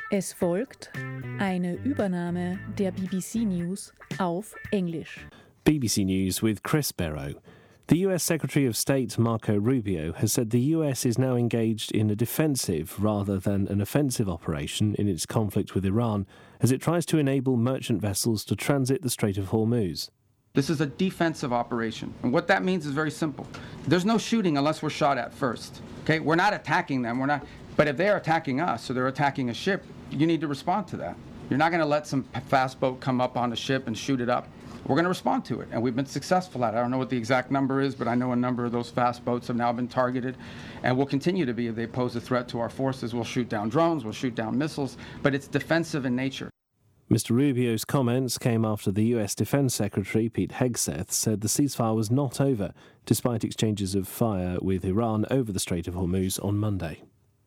Es folgt eine Übernahme der BBC News auf Englisch. BBC News with Chris Barrow. The US Secretary of State Marco Rubio has said the US is now engaged in a defensive rather than an offensive operation in its conflict with Iran as it tries to enable merchant vessels to transit the Strait of Hormuz. This is a defensive operation, and what that means is very simple. There's no shooting unless we're shot at first. Okay, we're not attacking them. But if they're attacking us or they're attacking a ship, you need to respond to that. You're not going to let some fast boat come up on the ship and shoot it up. We're going to respond to it, and we've been successful at it. I don't know what the exact number is, but I know a number of those fast boats have now been targeted, and will continue to be. If they pose a threat to our forces, we'll shoot down drones, we'll shoot down missiles, but it's defensive in nature. Mr. Rubio's comments came after the US Defense Secretary, Pete Hegseth, said the ceasefire was not over, despite exchanges of fire with Iran over the Strait of Hormuz on Monday.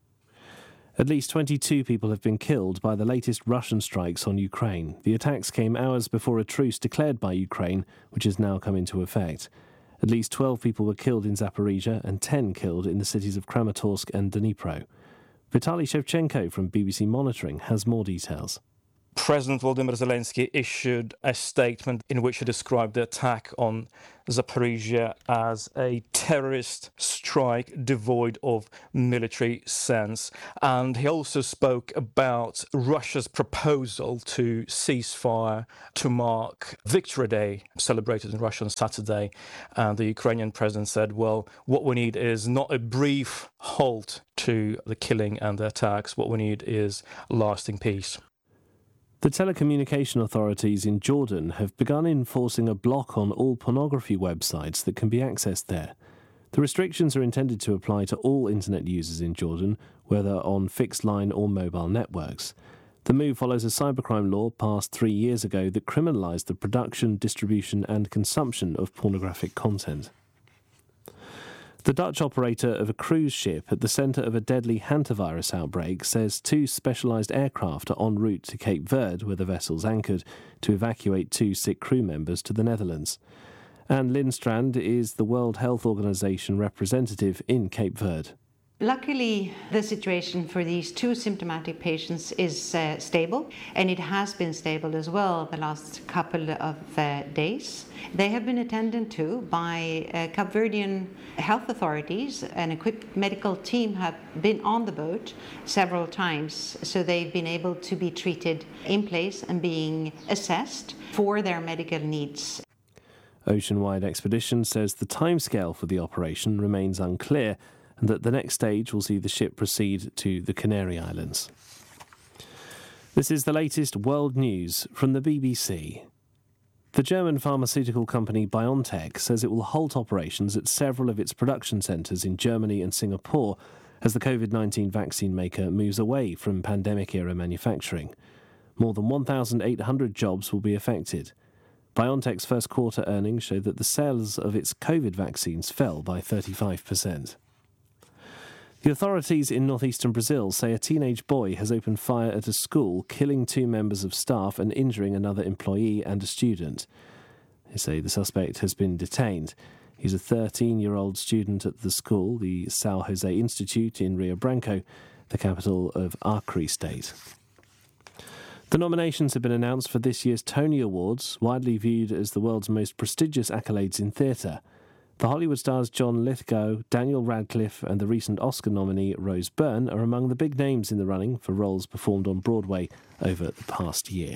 At least 22 people have been killed by the latest Russian strikes on Ukraine. The attacks came hours before a truce declared by Ukraine, which has now come into effect. At least 12 people were killed in Zaporizhia and 10 killed in the cities of Kramatorsk and Dnipro. Vitaly Shevchenko from BBC Monitoring has more details. President Volodymyr Zelensky issued a statement in which he described the attack on Zaporizhia as a terrorist strike devoid of military sense. And he also spoke about Russia's proposal to ceasefire to mark Victory Day, celebrated in Russia on Saturday. And the Ukrainian president said, well, what we need is not a brief halt to the killing and the attacks. What we need is lasting peace. The telecommunication authorities in Jordan have begun enforcing a block on all pornography websites that can be accessed there. The restrictions are intended to apply to all internet users in Jordan, whether on fixed line or mobile networks. The move follows a cybercrime law passed 3 years ago that criminalised the production, distribution and consumption of pornographic content. The Dutch operator of a cruise ship at the centre of a deadly hantavirus outbreak says 2 specialised aircraft are en route to Cape Verde, where the vessel's anchored, to evacuate 2 sick crew members to the Netherlands. Anne Lindstrand is the World Health Organization representative in Cape Verde. Luckily, the situation for these 2 symptomatic patients is stable, and it has been stable as well the last couple of days. They have been attended to by Cape Verdean health authorities. An equipped medical team have been on the boat several times, so they've been able to be treated in place and being assessed for their medical needs. Oceanwide Expedition says the timescale for the operation remains unclear, and that the next stage will see the ship proceed to the Canary Islands. This is the latest world news from the BBC. The German pharmaceutical company BioNTech says it will halt operations at several of its production centres in Germany and Singapore as the COVID-19 vaccine maker moves away from pandemic-era manufacturing. More than 1,800 jobs will be affected. BioNTech's first quarter earnings show that the sales of its COVID vaccines fell by 35%. The authorities in northeastern Brazil say a teenage boy has opened fire at a school, killing 2 members of staff and injuring another employee and a student. They say the suspect has been detained. He's a 13-year-old student at the school, the São José Institute in Rio Branco, the capital of Acre State. The nominations have been announced for this year's Tony Awards, widely viewed as the world's most prestigious accolades in theatre. The Hollywood stars John Lithgow, Daniel Radcliffe and the recent Oscar nominee Rose Byrne are among the big names in the running for roles performed on Broadway over the past year.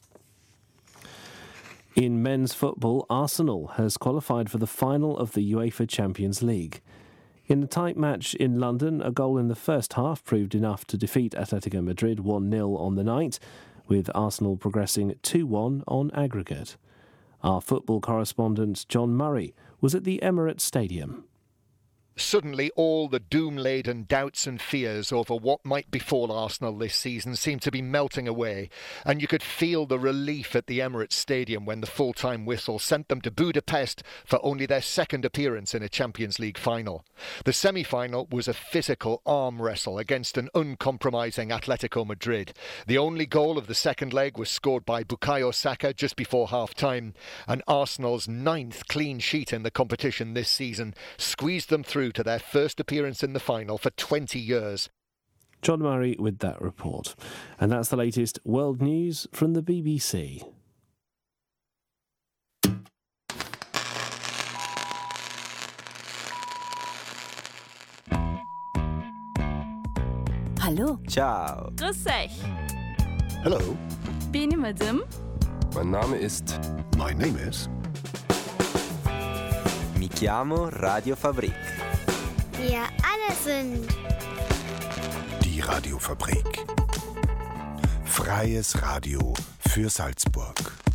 In men's football, Arsenal has qualified for the final of the UEFA Champions League. In a tight match in London, a goal in the first half proved enough to defeat Atletico Madrid 1-0 on the night, with Arsenal progressing 2-1 on aggregate. Our football correspondent John Murray was at the Emirates Stadium. Suddenly, all the doom-laden doubts and fears over what might befall Arsenal this season seemed to be melting away, and you could feel the relief at the Emirates Stadium when the full-time whistle sent them to Budapest for only their second appearance in a Champions League final. The semi-final was a physical arm wrestle against an uncompromising Atletico Madrid. The only goal of the second leg was scored by Bukayo Saka just before half-time, and Arsenal's 9th clean sheet in the competition this season squeezed them through to their first appearance in the final for 20 years. John Murray with that report. And that's the latest world news from the BBC. Hallo. Ciao. Grüß euch. Hello. Benim adım. Mein Name ist. My name is. Mi chiamo Radio Fabrik. Wir alle sind. Die Radiofabrik. Freies Radio für Salzburg.